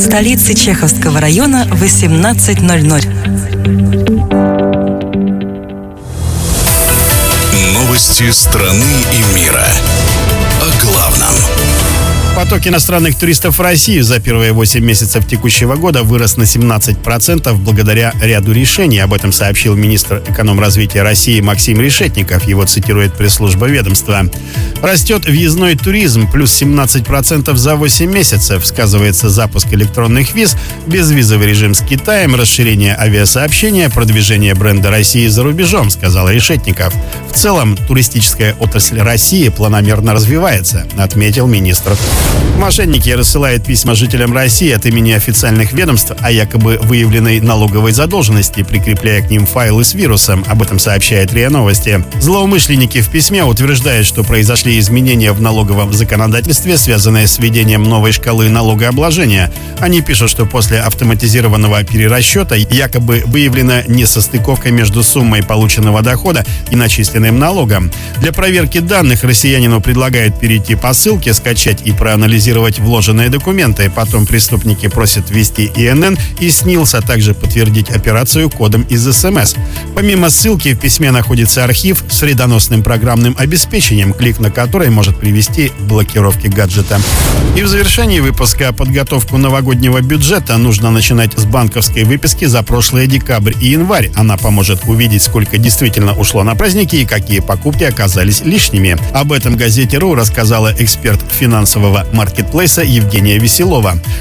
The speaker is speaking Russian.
столицы Чеховского района в 18:00. Новости страны и мира. О главном. Поток иностранных туристов в Россию за первые 8 месяцев текущего года вырос на 17% благодаря ряду решений. Об этом сообщил министр экономразвития России Максим Решетников. Его цитирует пресс-служба ведомства. Растет въездной туризм, плюс 17% за 8 месяцев. Сказывается запуск электронных виз, безвизовый режим с Китаем, расширение авиасообщения, продвижение бренда России за рубежом, сказал Решетников. В целом, туристическая отрасль России планомерно развивается, отметил министр. Мошенники рассылают письма жителям России от имени официальных ведомств о якобы выявленной налоговой задолженности, прикрепляя к ним файлы с вирусом. Об этом сообщает РИА Новости. Злоумышленники в письме утверждают, что произошли изменения в налоговом законодательстве, связанные с введением новой шкалы налогообложения. Они пишут, что после автоматизированного перерасчета якобы выявлена несостыковка между суммой полученного дохода и начисленным налогом. Для проверки данных россиянину предлагают перейти по ссылке, скачать и проанализировать вложенные документы. Потом преступники просят ввести ИНН и СНИЛС, а также подтвердить операцию кодом из СМС. Помимо ссылки в письме находится архив с вредоносным программным обеспечением, клик на который может привести к блокировке гаджета. И в завершении выпуска: подготовку новогоднего бюджета нужно начинать с банковской выписки за прошлые декабрь и январь. Она поможет увидеть, сколько действительно ушло на праздники и какие покупки оказались лишними. Об этом газете.ру рассказала эксперт финансового маркетплейса Евгения Веселова.